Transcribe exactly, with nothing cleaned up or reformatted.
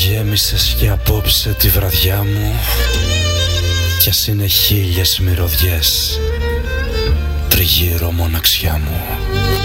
γέμισες και απόψε τη βραδιά μου, κι ας είναι χίλιες μυρωδιές τριγύρω μοναξιά μου.